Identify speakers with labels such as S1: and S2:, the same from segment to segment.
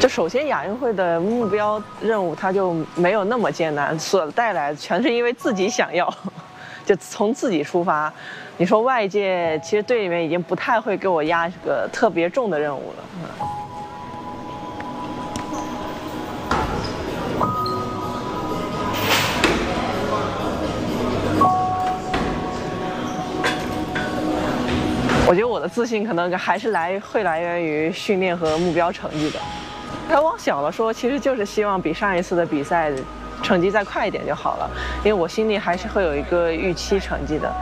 S1: 就首先亚运会的目标任务它就没有那么艰难，所带来全是因为自己想要，就从自己出发。你说外界其实队里面已经不太会给我压这个特别重的任务了。我觉得我的自信可能还是会来源于训练和目标成绩的。还往小了说，其实就是希望比上一次的比赛成绩再快一点就好了，因为我心里还是会有一个预期成绩的。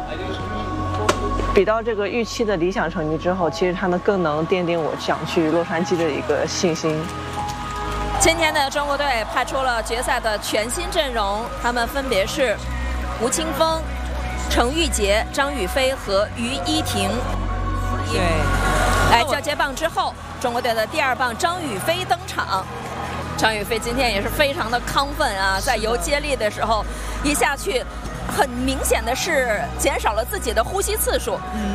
S1: 比到这个预期的理想成绩之后，其实它更能奠定我想去洛杉矶的一个信心。
S2: 今天的中国队派出了决赛的全新阵容，他们分别是吴青峰、程玉洁、张雨霏和于依婷。
S1: 对，
S2: 来交接棒之后，中国队的第2棒张雨霏登场。张雨霏今天也是非常的亢奋啊，在游接力的时候，一下去，很明显的是减少了自己的呼吸次数。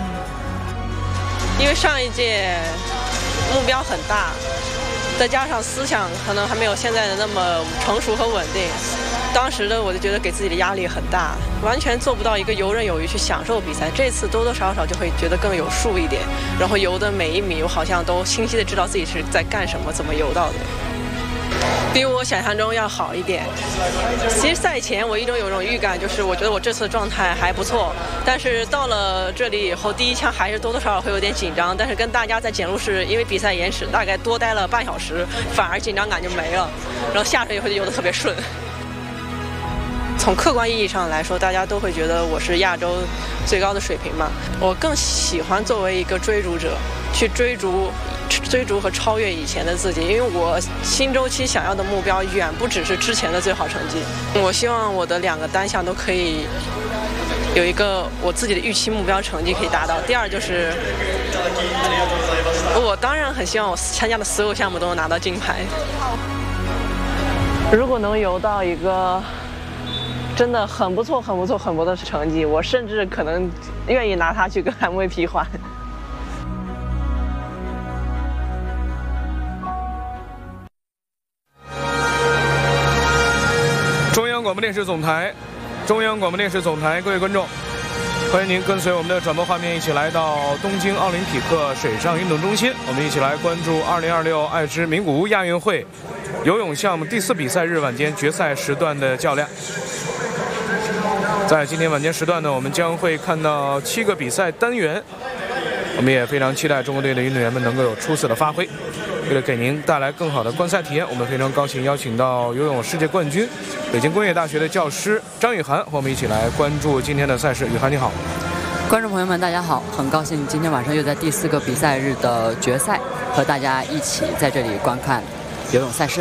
S1: 因为上一届目标很大，再加上思想可能还没有现在的那么成熟和稳定。当时的我就觉得给自己的压力很大，完全做不到一个游刃有余去享受比赛。这次多多少少就会觉得更有数一点，然后游的每一米我好像都清晰的知道自己是在干什么，怎么游到的，比我想象中要好一点。其实赛前我有一种预感，就是我觉得我这次的状态还不错，但是到了这里以后，第一枪还是多多少少会有点紧张。但是跟大家在检录室，因为比赛延迟，大概多待了半小时，反而紧张感就没了。然后下水以后就游得特别顺。从客观意义上来说，大家都会觉得我是亚洲最高的水平嘛。我更喜欢作为一个追逐者去追逐和超越以前的自己，因为我新周期想要的目标远不只是之前的最好成绩。我希望我的2个单项都可以有一个我自己的预期目标成绩可以达到。第二就是，我当然很希望我参加的所有项目都能拿到金牌。如果能游到一个真的很不错的成绩，我甚至可能愿意拿它去跟 MVP 换。
S3: 中央广播电视总台，各位观众，欢迎您跟随我们的转播画面一起来到东京奥林匹克水上运动中心，我们一起来关注2026爱知名古屋亚运会游泳项目第4比赛日晚间决赛时段的较量。在今天晚间时段呢，我们将会看到7个比赛单元，我们也非常期待中国队的运动员们能够有出色的发挥。为了给您带来更好的观赛体验，我们非常高兴邀请到游泳世界冠军、北京工业大学的教师张雨涵和我们一起来关注今天的赛事。雨涵你好。
S4: 观众朋友们大家好，很高兴今天晚上又在第4个比赛日的决赛和大家一起在这里观看游泳赛事。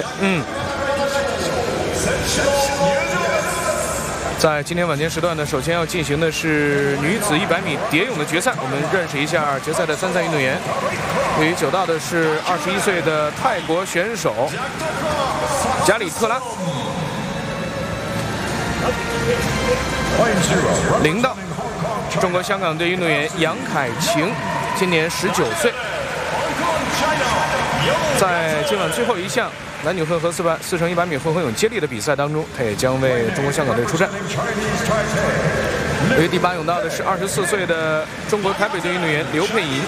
S3: 在今天晚间时段呢，首先要进行的是女子100米蝶泳的决赛。我们认识一下决赛的参赛运动员。位于9道的是21岁的泰国选手加里特拉。0道，中国香港队运动员杨凯晴，今年19岁。在今晚最后一项男女混合4乘100米混合泳接力的比赛当中，他也将为中国香港队出战。位于第8泳道的是24岁的中国台北队运动员刘佩莹。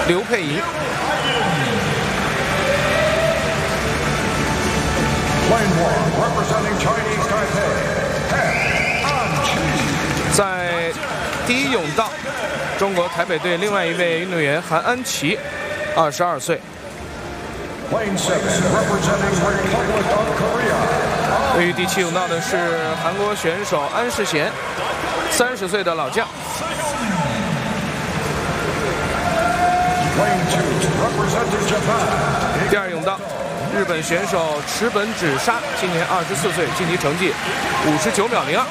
S3: 在第1泳道，中国台北队另外一位运动员韩安琪，22岁。位于第7泳道的是韩国选手安世贤，30岁的老将。第2泳道，日本选手池本芷沙，今年24岁，晋级成绩59秒02。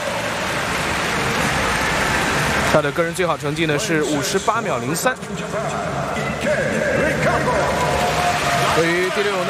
S3: 他的个人最好成绩呢是58秒03。位于第6泳道。